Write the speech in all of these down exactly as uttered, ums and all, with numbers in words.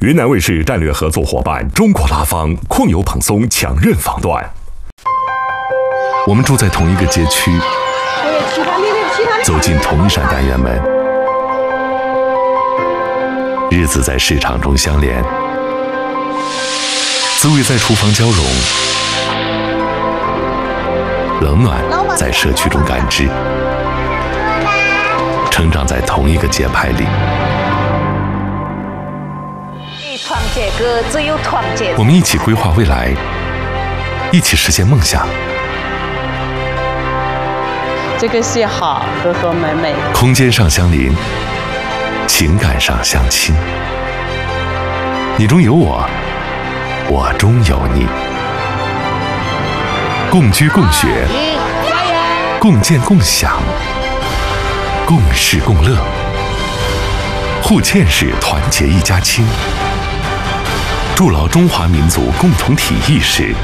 云南卫视战略合作伙伴中国拉芳控油蓬松强韧防断。我们住在同一个街区，走进同一扇单元门，日子在市场中相连，滋味在厨房交融，冷暖在社区中感知，成长在同一个节拍里。 团结哥，只有团结。 我们一起规划未来，一起实现梦想。 这个是好，和和美美。 空间上相邻，情感上相亲。你中有我，我中有你。共居共学，共建共享，共事共乐。互嵌式团结一家亲，筑牢中华民族共同体意识。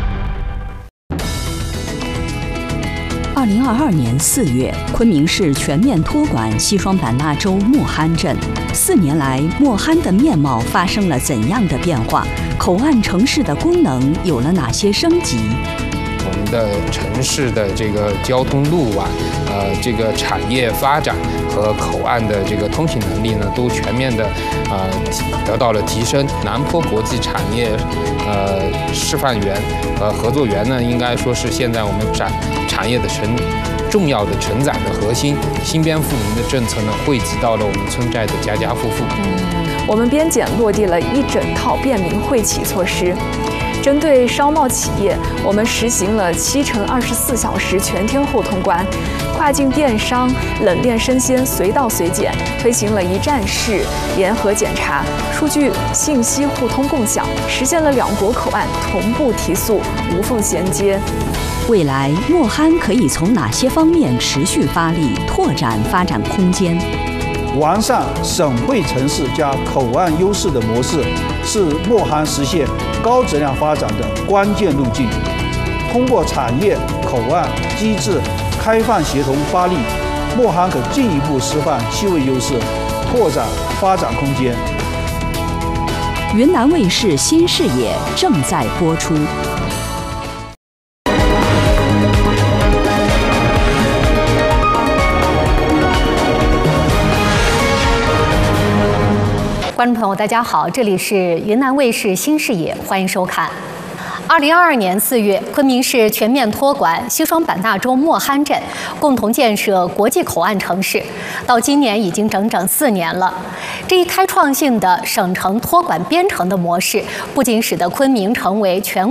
二零二二年四月，昆明市全面托管西双版纳州莫憨镇。四年来，莫憨的面貌发生了怎样的变化？口岸城市的功能有了哪些升级？ 我们的城市的这个交通路网，呃，这个产业发展和口岸的这个通行能力呢，都全面的呃得到了提升。南坡国际产业呃示范园和合作园呢，应该说是现在我们展产业的承重要的承载的核心。新边富民的政策呢，惠及到了我们村寨的家家户户。 嗯，我们边检落地了一整套便民惠企措施。针对商贸企业，我们实行了七乘二十四小时全天候通关，跨境电商、冷链生鲜随到随检，推行了一站式联合检查，数据信息互通共享，实现了两国口岸同步提速、无缝衔接。 未来莫憨可以从哪些方面持续发力，拓展发展空间？ 完善省会城市加口岸优势的模式，是莫憨实现高质量发展的关键路径。通过产业、口岸、机制开放协同发力，莫憨可进一步释放气味优势，拓展发展空间。 云南卫视新视野正在播出。 观众朋友，大家好，这里是云南卫视新视野，欢迎收看。二零二二年四月，昆明市全面托管西双版纳州莫憨镇，共同建设国际口岸城市。到今年已经整整四年了。这一开创性的省城托管边城的模式，不仅使得昆明成为全